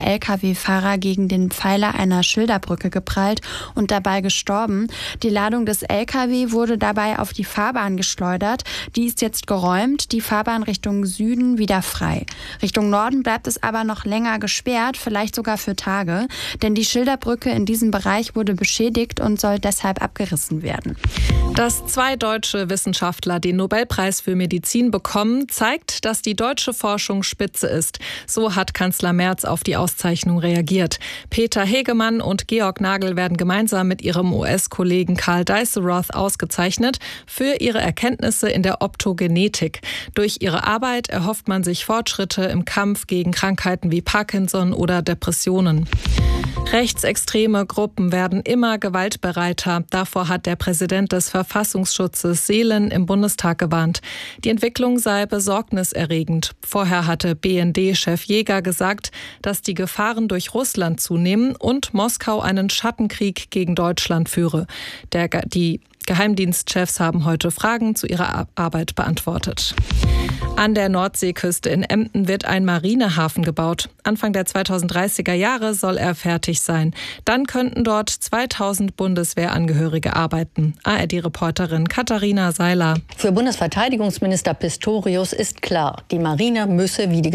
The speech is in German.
Lkw-Fahrer gegen den Pfeiler einer Schilderbrücke geprallt und dabei gestorben. Die Ladung des Lkw wurde dabei auf die Fahrbahn geschleudert. Die ist jetzt geräumt, die Fahrbahn Richtung Süden wieder frei. Richtung Norden bleibt es aber noch länger gesperrt, vielleicht sogar für Tage, denn die Schilderbrücke in diesem Bereich wurde beschädigt und soll deshalb abgerissen werden. Dass 2 deutsche Wissenschaftler den Nobelpreis für Medizin bekommen, zeigt, dass die deutsche Forschung spitze ist. So hat Kanzler Merz auf die Auszeichnung reagiert. Peter Hegemann und Georg Nagel werden gemeinsam mit ihrem US-Kollegen Karl Dijsselroth ausgezeichnet für ihre Erkenntnisse in der Optogenetik. Durch ihre Arbeit erhofft man sich Fortschritte im Kampf gegen Krankheiten wie Parkinson oder Depressionen. Rechtsextreme Gruppen werden immer gewaltbereiter. Davor hat der Präsident des Verfassungsschutzes Seelen im Bundestag gewarnt. Die Entwicklung sei besorgniserregend. Vorher hatte BND-Chef Jäger gesagt, dass die Gefahren durch Russland zunehmen und Moskau einen Schattenkrieg gegen Deutschland führe. Die Geheimdienstchefs haben heute Fragen zu ihrer Arbeit beantwortet. An der Nordseeküste in Emden wird ein Marinehafen gebaut. Anfang der 2030er Jahre soll er fertig sein. Dann könnten dort 2000 Bundeswehrangehörige arbeiten. ARD-Reporterin Katharina Seiler. Für Bundesverteidigungsminister Pistorius ist klar, die Marine müsse wie die